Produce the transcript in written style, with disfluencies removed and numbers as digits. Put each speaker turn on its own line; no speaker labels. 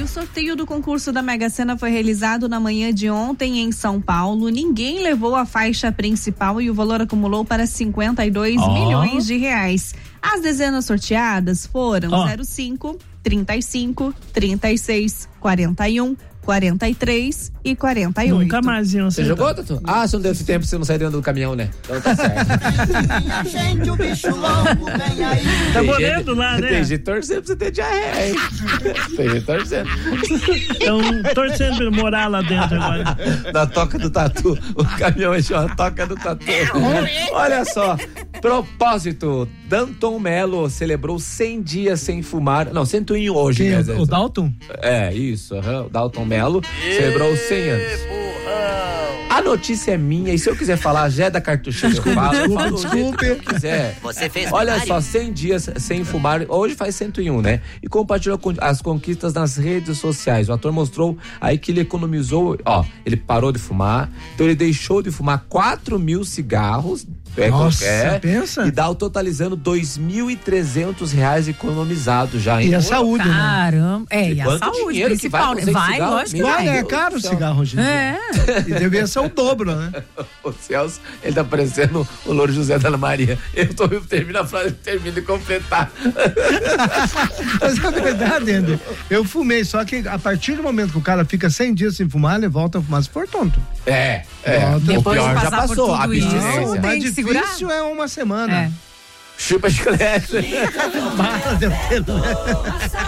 o sorteio do concurso da Mega Sena foi realizado na manhã de ontem em São Paulo. Ninguém levou a faixa principal e o valor acumulou para 52 milhões de reais. As dezenas sorteadas foram 05, 35, 36, 41, 43 e 48.
Nunca mais iam
Você jogou, Tatu? Você não deu esse tempo, você não saiu dentro do caminhão, né? Então tá certo.
Tá morrendo lá, né?
Tem gente torcendo pra você ter diarreia, hein? Tem gente torcendo.
Estão torcendo pra morar lá dentro agora.
Da toca do Tatu. O caminhão encheu a toca do Tatu. Olha só. Propósito. Danton Mello celebrou 100 dias sem fumar. Não, 101 hoje.
Quem, o Dalton?
Isso. O Dalton Mello celebrou 100 anos. A notícia é minha, e se eu quiser falar, já é da cartucheira, eu falo
desculpe.
Se eu quiser.
Você fez
Olha
binário?
só, 100 dias sem fumar, hoje faz 101, né? E compartilhou as conquistas nas redes sociais. O ator mostrou aí que ele economizou, ele parou de fumar, então ele deixou de fumar 4.000 cigarros,
Nossa, pensa?
e dá o totalizando R$2.300 economizado já, hein?
E a saúde, né?
Caramba,
E
e a
quanto
saúde
dinheiro que vai
principal,
fazer
vai,
cigarro?
lógico que
Meu
vai.
Olha, é
Deus
caro
do
o
céu.
cigarro hoje em dia. E deveria ser o dobro, né?
O Celso, ele tá parecendo o Louro José da Ana Maria. Termina a frase, termina de completar.
Mas é verdade, Ender. Eu fumei, só que a partir do momento que o cara fica 100 dias sem fumar, ele volta a fumar se for tonto. O
Depois de
pior já
passar por
passou,
tudo
a
isso.
abstinência.
Não, o
Tem
mais
que segurar?
difícil é uma semana.
É.
Chupa chiclete.
Bala de pelo, né?